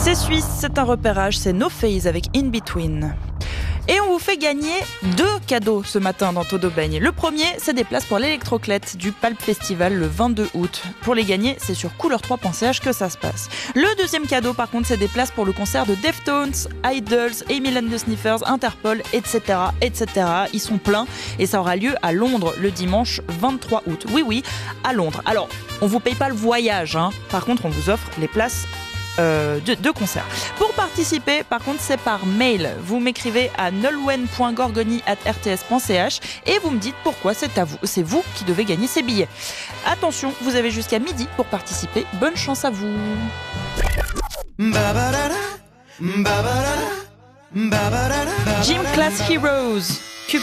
C'est suisse, c'est un repérage, c'est No Phase avec In Between. Et on vous fait gagner 2 cadeaux ce matin dans Todo Baigne. Le premier, c'est des places pour l'Electroclette du Palp Festival le 22 août. Pour les gagner, c'est sur couleur3.ch que ça se passe. Le deuxième cadeau, par contre, c'est des places pour le concert de Deftones, Idols, Emil and the Sniffers, Interpol, etc., etc. Ils sont pleins et ça aura lieu à Londres le dimanche 23 août. Oui, à Londres. Alors, on vous paye pas le voyage, hein. Par contre, on vous offre les places de concert. Pour participer, par contre, c'est par mail. Vous m'écrivez à nolwenn.gorgoni@rts.ch et vous me dites pourquoi c'est vous qui devez gagner ces billets. Attention, vous avez jusqu'à midi pour participer. Bonne chance à vous. Gym Class Heroes.